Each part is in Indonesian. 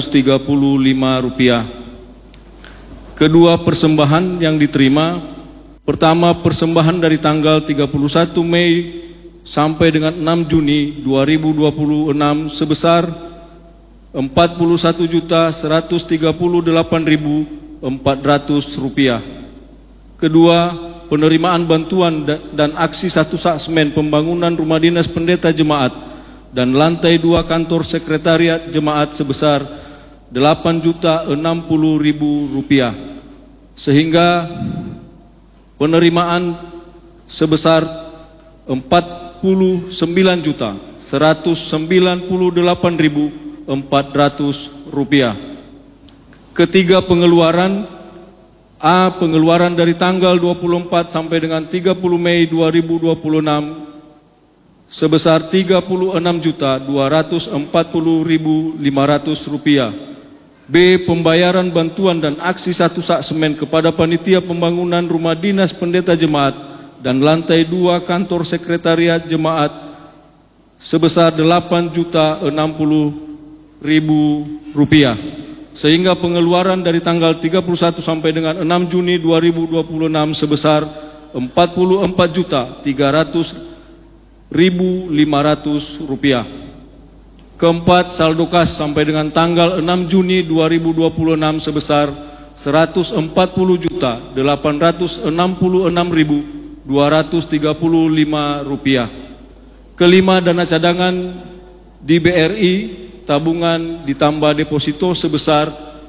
rupiah. Kedua persembahan yang diterima, pertama persembahan dari tanggal 31 Mei sampai dengan 6 Juni 2026 sebesar Rp41.138.400. Kedua, penerimaan bantuan dan aksi 1 sak semen pembangunan rumah dinas pendeta jemaat dan lantai 2 kantor sekretariat jemaat sebesar Rp8.060.000, sehingga penerimaan sebesar Rp49.198.400. Ketiga pengeluaran, A. Pengeluaran dari tanggal 24 sampai dengan 30 Mei 2026 sebesar Rp36.240.500. B. Pembayaran bantuan dan aksi 1 sak semen kepada panitia pembangunan rumah dinas pendeta jemaat dan lantai 2 kantor sekretariat jemaat sebesar Rp8.060.000, sehingga pengeluaran dari tanggal 31 sampai dengan 6 Juni 2026 sebesar Rp44.300.500. Keempat, saldo kas sampai dengan tanggal 6 Juni 2026 sebesar Rp140.866.235. Kelima, dana cadangan di BRI tabungan ditambah deposito sebesar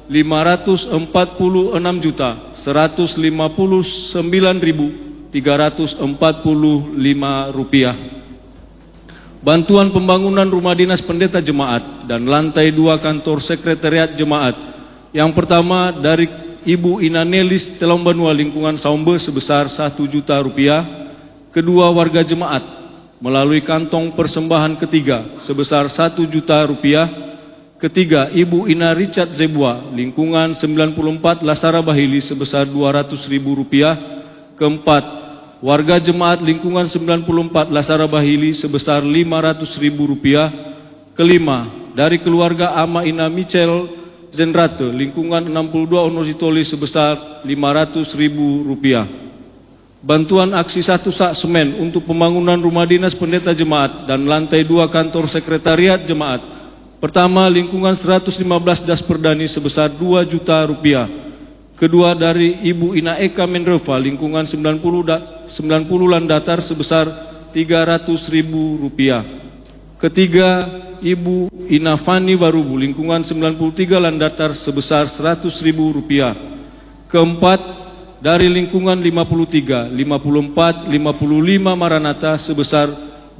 Rp546.159.345. Bantuan pembangunan rumah dinas pendeta jemaat dan lantai 2 kantor sekretariat jemaat. Yang pertama dari Ibu Ina Nelis Telombanua lingkungan Saumbe sebesar Rp1 juta. Kedua, warga jemaat melalui kantong persembahan ketiga sebesar Rp1 juta. Ketiga, Ibu Ina Richard Zebua lingkungan 94 Lasara Bahili sebesar Rp200.000. Keempat, warga jemaat lingkungan 94 Lasara Bahili sebesar Rp500.000. Kelima, dari keluarga Ama Ina Michel Zenrate lingkungan 62 Onositoli sebesar Rp500.000. Bantuan aksi 1 sak semen untuk pembangunan rumah dinas pendeta jemaat dan lantai 2 kantor sekretariat jemaat. Pertama, lingkungan 115 Das Perdani sebesar Rp2 juta. Kedua, dari Ibu Ina Eka Menreva lingkungan 90 Landatar sebesar Rp300.000. Ketiga, Ibu Ina Fani Warubu lingkungan 93 Landatar sebesar Rp100.000. Keempat, dari lingkungan 53, 54, 55 Maranatha sebesar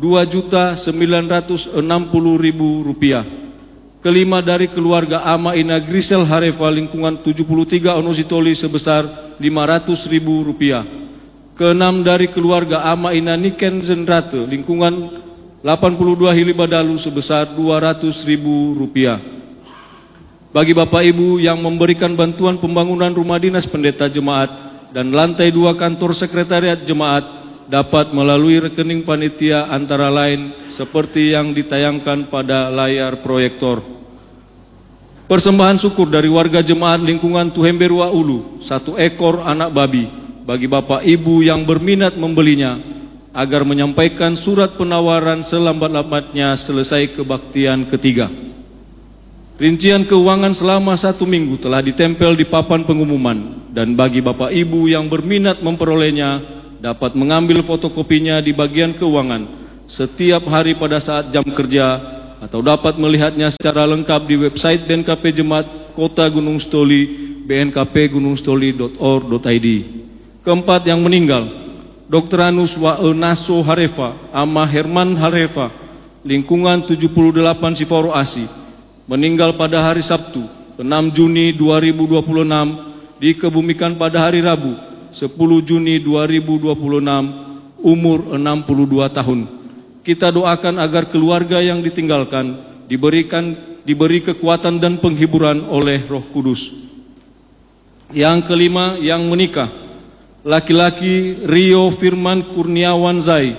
Rp2.960.000. Kelima, dari keluarga Ama Ina Grisel Hareva lingkungan 73 Onositoli sebesar Rp500.000. Keenam, dari keluarga Ama Ina Niken Zenrate lingkungan 82 Hilibadalu sebesar Rp200.000. Bagi Bapak Ibu yang memberikan bantuan pembangunan rumah dinas pendeta jemaat dan lantai 2 kantor sekretariat jemaat dapat melalui rekening panitia antara lain seperti yang ditayangkan pada layar proyektor. Persembahan syukur dari warga jemaat lingkungan Tuhemberua Ulu 1 ekor anak babi bagi Bapak Ibu yang berminat membelinya agar menyampaikan surat penawaran selambat-lambatnya selesai kebaktian ketiga. Rincian keuangan selama 1 minggu telah ditempel di papan pengumuman dan bagi Bapak Ibu yang berminat memperolehnya dapat mengambil fotokopinya di bagian keuangan setiap hari pada saat jam kerja atau dapat melihatnya secara lengkap di website BNKP Jemaat Kota Gunung Sitoli bnkpgunungstoli.or.id. Keempat, yang meninggal Dr. Anus Wae Naso Hareva Ama Herman Hareva lingkungan 78 Siforo Asi meninggal pada hari Sabtu 6 Juni 2026 dikebumikan pada hari Rabu 10 Juni 2026 umur 62 tahun. Kita doakan agar keluarga yang ditinggalkan diberi kekuatan dan penghiburan oleh Roh Kudus. Yang kelima, yang menikah laki-laki Rio Firman Kurniawan Zai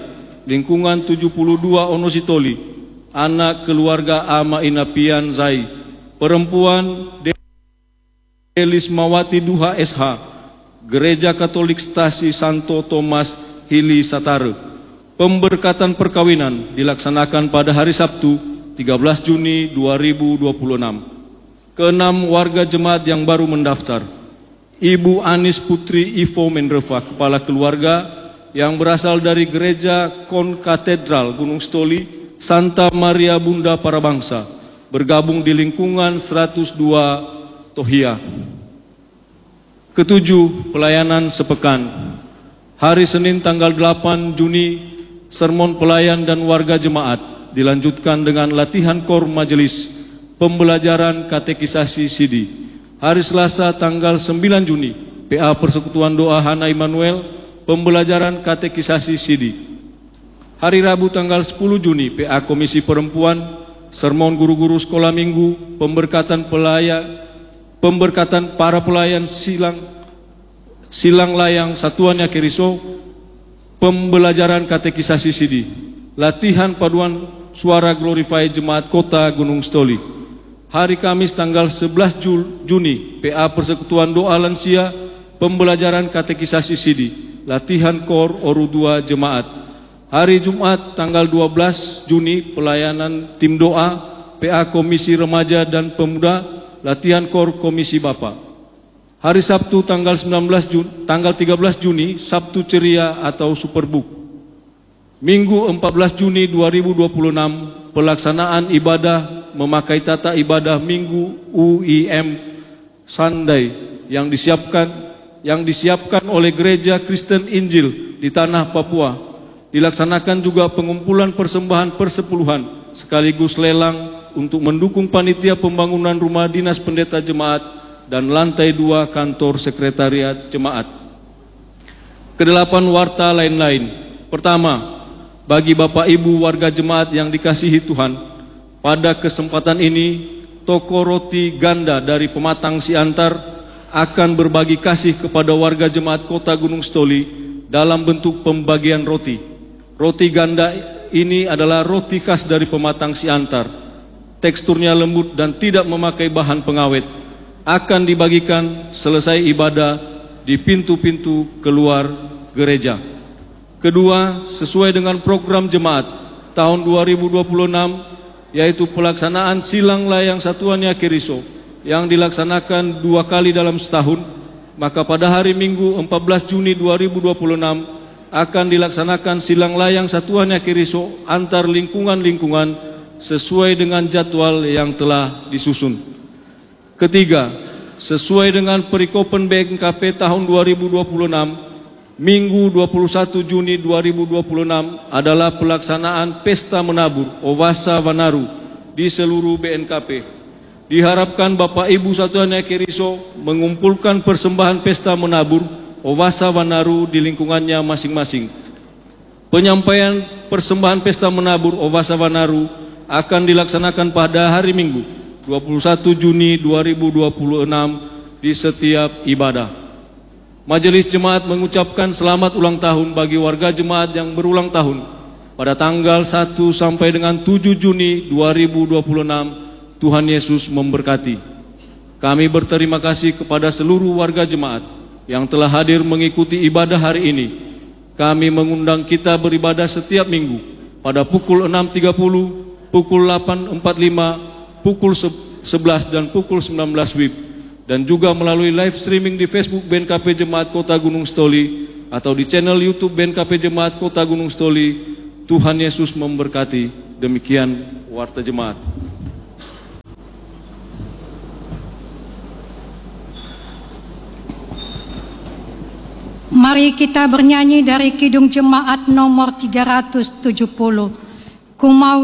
lingkungan 72 Onositoli, anak keluarga Ama Inapian Zai, Perempuan Delismawati Duha SH, Gereja Katolik Stasi Santo Thomas Hili Satare. Pemberkatan perkawinan dilaksanakan pada hari Sabtu 13 Juni 2026. Keenam warga jemaat yang baru mendaftar: Ibu Anis Putri Ivo Mendreva, Kepala Keluarga yang berasal dari Gereja Konkatedral Gunung Stoli Santa Maria Bunda Para Bangsa, bergabung di lingkungan 102 Tohia. Ketujuh, pelayanan sepekan. Hari Senin tanggal 8 Juni, sermon pelayan dan warga jemaat dilanjutkan dengan latihan kor majelis, pembelajaran katekisasi Sidi. Hari Selasa tanggal 9 Juni, PA Persekutuan Doa Hana Immanuel, pembelajaran katekisasi Sidi. Hari Rabu tanggal 10 Juni, PA Komisi Perempuan, sermon guru-guru sekolah minggu, pemberkatan para pelayan silang layang Satuan Yakiriso, pembelajaran katekisasi Sidi, latihan paduan suara Glorify Jemaat Kota Gunung Stoli. Hari Kamis tanggal 11 Juni, PA Persekutuan Doa Lansia, pembelajaran katekisasi Sidi, latihan kor Oru 2 Jemaat. Hari Jumat tanggal 12 Juni, pelayanan tim doa, PA Komisi Remaja dan Pemuda, latihan kor Komisi Bapa. Hari Sabtu tanggal 13 Juni, Sabtu Ceria atau Superbook. Minggu 14 Juni 2026, pelaksanaan ibadah memakai tata ibadah Minggu UIM Sunday yang disiapkan oleh Gereja Kristen Injil di Tanah Papua. Dilaksanakan juga pengumpulan persembahan persepuluhan sekaligus lelang untuk mendukung panitia pembangunan rumah dinas pendeta jemaat dan lantai 2 kantor sekretariat jemaat. Kedelapan warta lain-lain. Pertama, bagi Bapak Ibu warga jemaat yang dikasihi Tuhan, pada kesempatan ini toko roti ganda dari Pematang Siantar akan berbagi kasih kepada warga jemaat Kota Gunung Stoli dalam bentuk pembagian roti. Roti ganda ini adalah roti khas dari Pematang Siantar. Teksturnya lembut dan tidak memakai bahan pengawet. Akan dibagikan selesai ibadah di pintu-pintu keluar gereja. Kedua, sesuai dengan program jemaat tahun 2026, yaitu pelaksanaan silang layang Satuan Yakiriso yang dilaksanakan 2 kali dalam setahun, maka pada hari Minggu 14 Juni 2026 akan dilaksanakan silang layang Satuan Yakiriso antar lingkungan-lingkungan sesuai dengan jadwal yang telah disusun. Ketiga, sesuai dengan perikopen BNKP tahun 2026, Minggu 21 Juni 2026 adalah pelaksanaan Pesta Menabur Owasa Wanaru di seluruh BNKP. Diharapkan Bapak Ibu Satuan Yakiriso mengumpulkan persembahan Pesta Menabur Owasa Wanaru di lingkungannya masing-masing. Penyampaian persembahan Pesta Menabur Owasa Wanaru akan dilaksanakan pada hari Minggu 21 Juni 2026 di setiap ibadah. Majelis Jemaat mengucapkan selamat ulang tahun bagi warga jemaat yang berulang tahun pada tanggal 1 sampai dengan 7 Juni 2026. Tuhan Yesus memberkati. Kami berterima kasih kepada seluruh warga jemaat yang telah hadir mengikuti ibadah hari ini. Kami mengundang kita beribadah setiap minggu pada pukul 6.30, pukul 8.45, pukul 11 dan pukul 19 WIB, dan juga melalui live streaming di Facebook BNKP Jemaat Kota Gunung Stoli atau di channel YouTube BNKP Jemaat Kota Gunung Stoli. Tuhan Yesus memberkati. Demikian warta jemaat. Mari kita bernyanyi dari Kidung Jemaat nomor 370. Ku mau